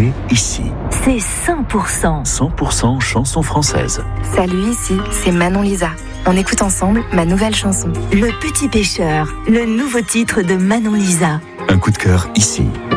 écoutez ici. C'est 100%. 100% chansons françaises. Salut, ici, c'est Manon Lisa. On écoute ensemble ma nouvelle chanson. Le Petit Pêcheur, le nouveau titre de Manon Lisa. Un coup de cœur ici.